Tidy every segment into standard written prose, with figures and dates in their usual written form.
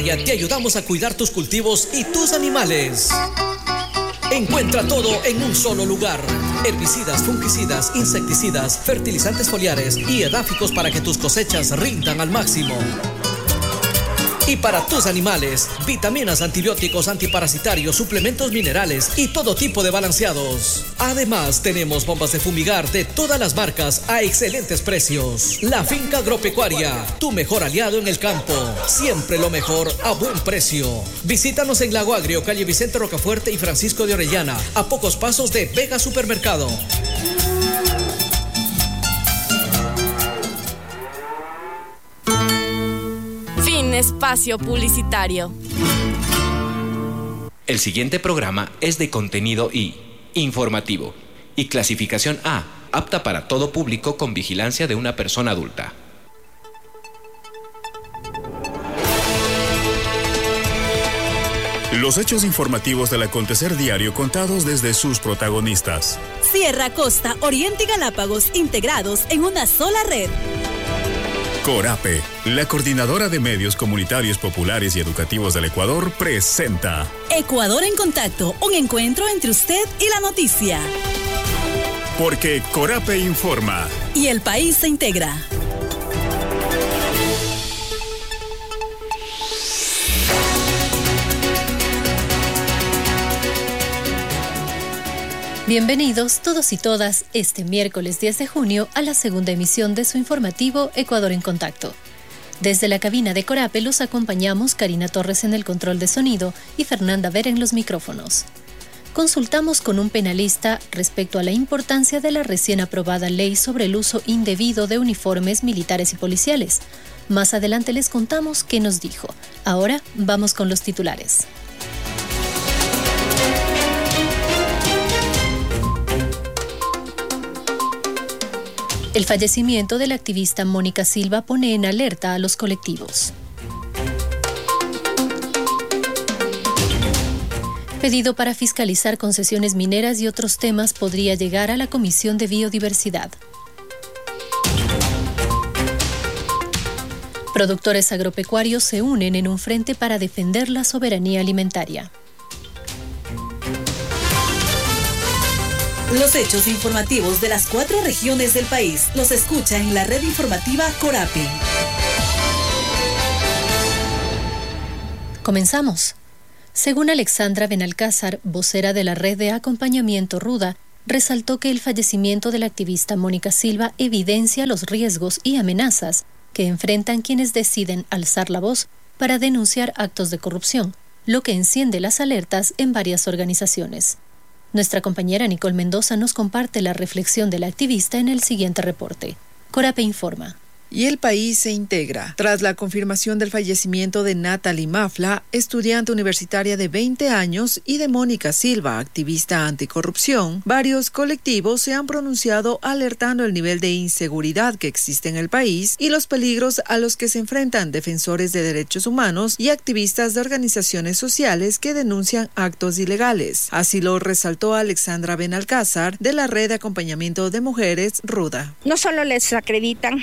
Te ayudamos a cuidar tus cultivos y tus animales. Encuentra todo en un solo lugar. Herbicidas, fungicidas, insecticidas, fertilizantes foliares y edáficos para que tus cosechas rindan al máximo. Y para tus animales, vitaminas, antibióticos, antiparasitarios, suplementos minerales y todo tipo de balanceados. Además, tenemos bombas de fumigar de todas las marcas a excelentes precios. La Finca Agropecuaria, tu mejor aliado en el campo. Siempre lo mejor a buen precio. Visítanos en Lago Agrio, calle Vicente Rocafuerte y Francisco de Orellana, a pocos pasos de Vega Supermercado. Espacio publicitario. El siguiente programa es de contenido I, informativo, y clasificación A, apta para todo público con vigilancia de una persona adulta. Los hechos informativos del acontecer diario contados desde sus protagonistas. Sierra, Costa, Oriente y Galápagos integrados en una sola red. Corape, la coordinadora de medios comunitarios populares y educativos del Ecuador, presenta Ecuador en Contacto, un encuentro entre usted y la noticia. Porque Corape informa. Y el país se integra. Bienvenidos todos y todas este miércoles 10 de junio a la segunda emisión de su informativo Ecuador en Contacto. Desde la cabina de Corape los acompañamos Karina Torres en el control de sonido y Fernanda Vera en los micrófonos. Consultamos con un penalista respecto a la importancia de la recién aprobada ley sobre el uso indebido de uniformes militares y policiales. Más adelante les contamos qué nos dijo. Ahora vamos con los titulares. El fallecimiento de la activista Mónica Silva pone en alerta a los colectivos. Pedido para fiscalizar concesiones mineras y otros temas podría llegar a la Comisión de Biodiversidad. Productores agropecuarios se unen en un frente para defender la soberanía alimentaria. Los hechos informativos de las 4 regiones del país los escucha en la red informativa Corape. Comenzamos. Según Alexandra Benalcázar, vocera de la red de acompañamiento Ruda, resaltó que el fallecimiento de la activista Mónica Silva evidencia los riesgos y amenazas que enfrentan quienes deciden alzar la voz para denunciar actos de corrupción, lo que enciende las alertas en varias organizaciones. Nuestra compañera Nicole Mendoza nos comparte la reflexión de la activista en el siguiente reporte. Corape informa. Y el país se integra. Tras la confirmación del fallecimiento de Natalie Mafla, estudiante universitaria de 20 años, y de Mónica Silva, activista anticorrupción, varios colectivos se han pronunciado alertando el nivel de inseguridad que existe en el país y los peligros a los que se enfrentan defensores de derechos humanos y activistas de organizaciones sociales que denuncian actos ilegales. Así lo resaltó Alexandra Benalcázar, de la red de acompañamiento de mujeres Ruda. No solo les acreditan,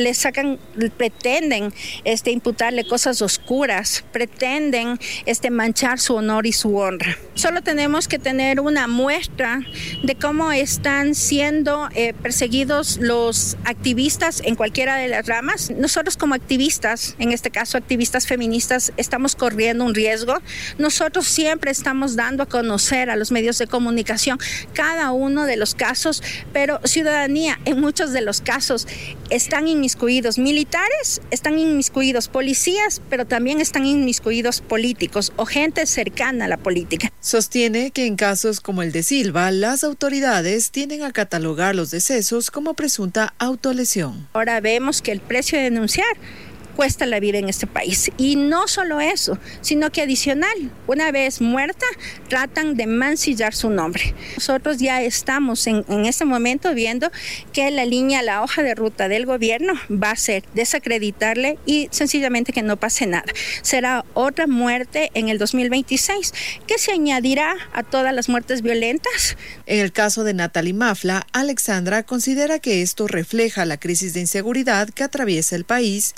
pretenden imputarle cosas oscuras, pretenden manchar su honor y su honra. Solo tenemos que tener una muestra de cómo están siendo perseguidos los activistas en cualquiera de las ramas. Nosotros como activistas, en este caso activistas feministas, estamos corriendo un riesgo. Nosotros siempre estamos dando a conocer a los medios de comunicación cada uno de los casos, pero ciudadanía en muchos de los casos están inmiscuidos militares, están inmiscuidos policías, pero también están inmiscuidos políticos o gente cercana a la política. Sostiene que en casos como el de Silva, las autoridades tienden a catalogar los decesos como presunta autolesión. Ahora vemos que el precio de denunciar cuesta la vida en este país. Y no solo eso, sino que adicional, una vez muerta, tratan de mancillar su nombre. Nosotros ya estamos en este momento viendo que la hoja de ruta del gobierno va a ser desacreditarle y sencillamente que no pase nada. Será otra muerte en el 2026 que se añadirá a todas las muertes violentas. En el caso de Natalie Mafla, Alexandra considera que esto refleja la crisis de inseguridad que atraviesa el país, pese a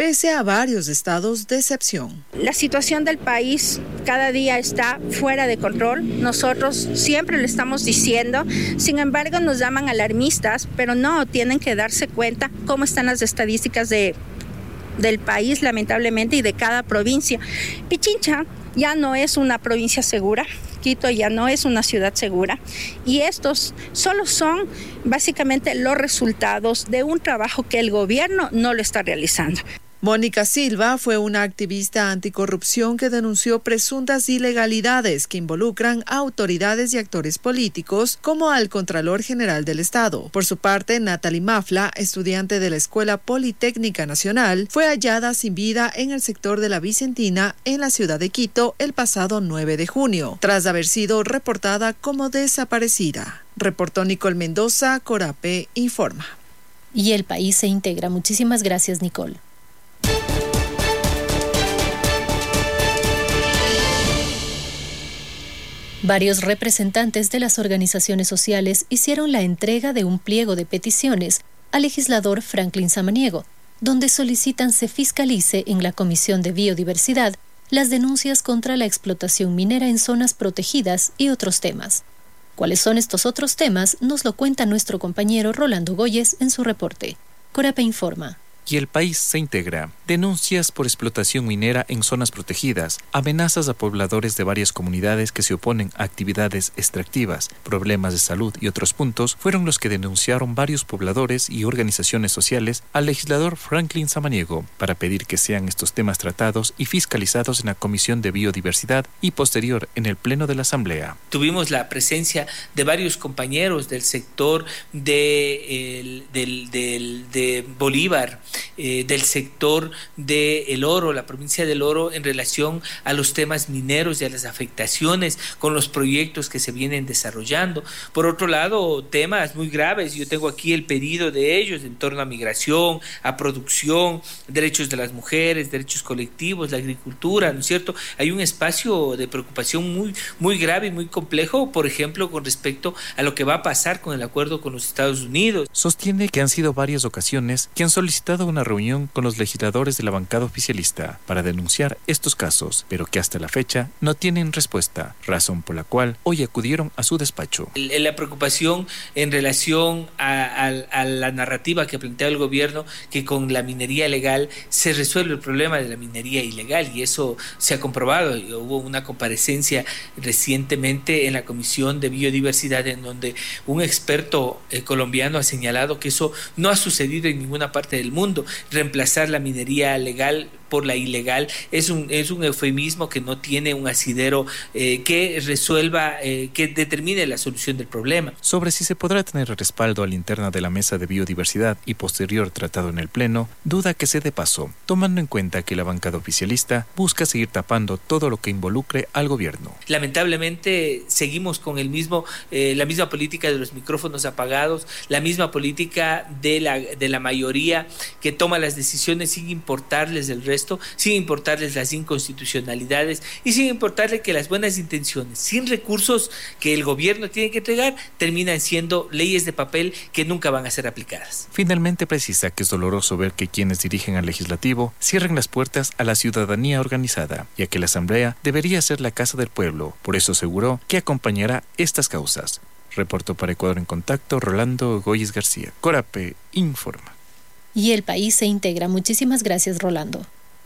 varios estados de excepción. La situación del país cada día está fuera de control. Nosotros siempre lo estamos diciendo. Sin embargo, nos llaman alarmistas, pero no tienen que darse cuenta cómo están las estadísticas del país, lamentablemente, y de cada provincia. Pichincha ya no es una provincia segura. Quito ya no es una ciudad segura, y estos solo son básicamente los resultados de un trabajo que el gobierno no lo está realizando. Mónica Silva fue una activista anticorrupción que denunció presuntas ilegalidades que involucran a autoridades y actores políticos, como al Contralor General del Estado. Por su parte, Natalie Mafla, estudiante de la Escuela Politécnica Nacional, fue hallada sin vida en el sector de la Vicentina, en la ciudad de Quito, el pasado 9 de junio, tras haber sido reportada como desaparecida. Reportó Nicole Mendoza, Corape informa. Y el país se integra. Muchísimas gracias, Nicole. Varios representantes de las organizaciones sociales hicieron la entrega de un pliego de peticiones al legislador Franklin Samaniego, donde solicitan se fiscalice en la Comisión de Biodiversidad las denuncias contra la explotación minera en zonas protegidas y otros temas. ¿Cuáles son estos otros temas? Nos lo cuenta nuestro compañero Rolando Goyes en su reporte. Corape informa. Y el país se integra. Denuncias por explotación minera en zonas protegidas, amenazas a pobladores de varias comunidades que se oponen a actividades extractivas, problemas de salud y otros puntos fueron los que denunciaron varios pobladores y organizaciones sociales al legislador Franklin Samaniego para pedir que sean estos temas tratados y fiscalizados en la Comisión de Biodiversidad y posterior en el Pleno de la Asamblea. Tuvimos la presencia de varios compañeros del sector de Bolívar, del sector del Oro, la provincia del Oro, en relación a los temas mineros y a las afectaciones con los proyectos que se vienen desarrollando. Por otro lado, temas muy graves, yo tengo aquí el pedido de ellos en torno a migración, a producción, derechos de las mujeres, derechos colectivos, la agricultura, ¿no es cierto? Hay un espacio de preocupación muy grave y muy complejo, por ejemplo, con respecto a lo que va a pasar con el acuerdo con los Estados Unidos. Sostiene que han sido varias ocasiones que han solicitado una reunión con los legisladores de la bancada oficialista para denunciar estos casos, pero que hasta la fecha no tienen respuesta, razón por la cual hoy acudieron a su despacho. La preocupación en relación a la narrativa que plantea el gobierno, que con la minería legal se resuelve el problema de la minería ilegal, y eso se ha comprobado. Hubo una comparecencia recientemente en la Comisión de Biodiversidad en donde un experto colombiano ha señalado que eso no ha sucedido en ninguna parte del mundo. Reemplazar la minería legal por la ilegal es un eufemismo que no tiene un asidero que resuelva, que determine la solución del problema. Sobre si se podrá tener respaldo a la interna de la Mesa de Biodiversidad y posterior tratado en el Pleno, duda que se dé paso, tomando en cuenta que la bancada oficialista busca seguir tapando todo lo que involucre al gobierno. Lamentablemente seguimos con la misma política de los micrófonos apagados, la misma política de la mayoría que toma las decisiones sin importarles el resto, sin importarles las inconstitucionalidades y sin importarle que las buenas intenciones, sin recursos que el gobierno tiene que entregar, terminan siendo leyes de papel que nunca van a ser aplicadas. Finalmente precisa que es doloroso ver que quienes dirigen al legislativo cierren las puertas a la ciudadanía organizada, ya que la Asamblea debería ser la casa del pueblo. Por eso aseguró que acompañará estas causas. Reportó para Ecuador en Contacto Rolando Goyes García. Corape informa. Y el país se integra. Muchísimas gracias, Rolando.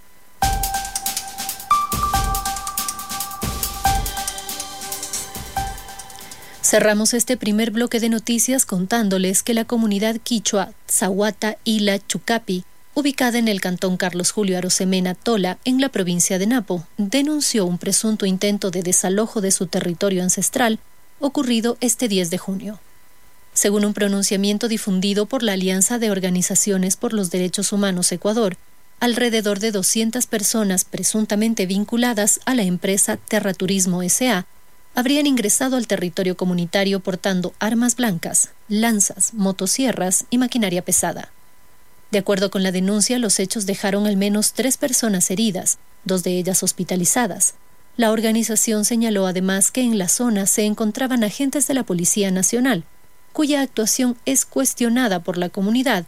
Cerramos este primer bloque de noticias contándoles que la comunidad quichua Tzahuata Ila Chucapi, ubicada en el cantón Carlos Julio Arosemena Tola, en la provincia de Napo, denunció un presunto intento de desalojo de su territorio ancestral ocurrido este 10 de junio. Según un pronunciamiento difundido por la Alianza de Organizaciones por los Derechos Humanos Ecuador, alrededor de 200 personas presuntamente vinculadas a la empresa Terraturismo S.A. habrían ingresado al territorio comunitario portando armas blancas, lanzas, motosierras y maquinaria pesada. De acuerdo con la denuncia, los hechos dejaron al menos 3 personas heridas, 2 de ellas hospitalizadas. La organización señaló además que en la zona se encontraban agentes de la Policía Nacional, cuya actuación es cuestionada por la comunidad,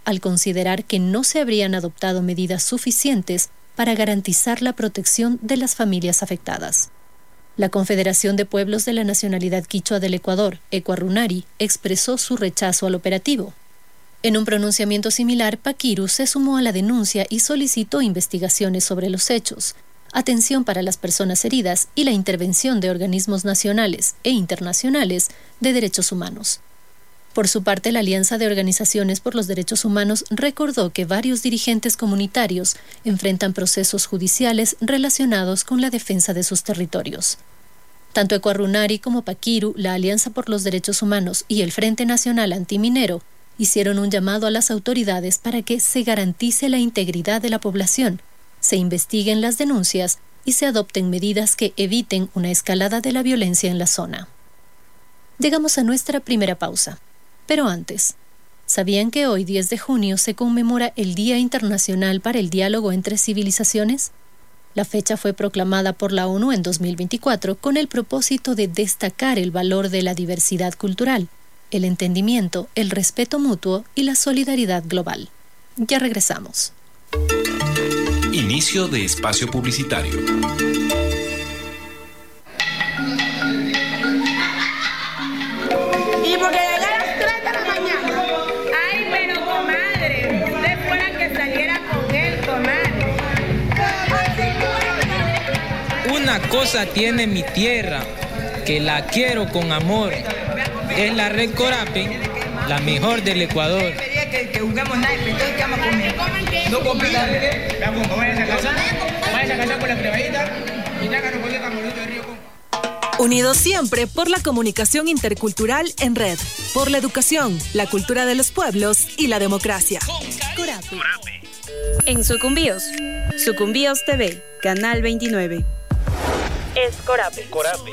al considerar que no se habrían adoptado medidas suficientes para garantizar la protección de las familias afectadas. La Confederación de Pueblos de la Nacionalidad Quichua del Ecuador, Ecuarunari, expresó su rechazo al operativo. En un pronunciamiento similar, Paquiru se sumó a la denuncia y solicitó investigaciones sobre los hechos, atención para las personas heridas y la intervención de organismos nacionales e internacionales de derechos humanos. Por su parte, la Alianza de Organizaciones por los Derechos Humanos recordó que varios dirigentes comunitarios enfrentan procesos judiciales relacionados con la defensa de sus territorios. Tanto Ecuarunari como Paquiru, la Alianza por los Derechos Humanos y el Frente Nacional Antiminero hicieron un llamado a las autoridades para que se garantice la integridad de la población, se investiguen las denuncias y se adopten medidas que eviten una escalada de la violencia en la zona. Llegamos a nuestra primera pausa. Pero antes, ¿sabían que hoy, 10 de junio, se conmemora el Día Internacional para el Diálogo entre Civilizaciones? La fecha fue proclamada por la ONU en 2024 con el propósito de destacar el valor de la diversidad cultural, el entendimiento, el respeto mutuo y la solidaridad global. Ya regresamos. Inicio de espacio publicitario. Y porque llegué a las 3 de la mañana. Ay, pero comadre, usted fuera que saliera con él, comadre. Una cosa tiene mi tierra, que la quiero con amor. Es la red Corape, la mejor del Ecuador. Que juguemos naipe, entonces ¿qué vamos a comer? No comer. Vayan a casar con la crevadita y tráganos cualquier camarito de río. Unidos siempre por la comunicación intercultural en red, por la educación, la cultura de los pueblos y la democracia. Corape. En Sucumbíos TV, Canal 29. Es Corape.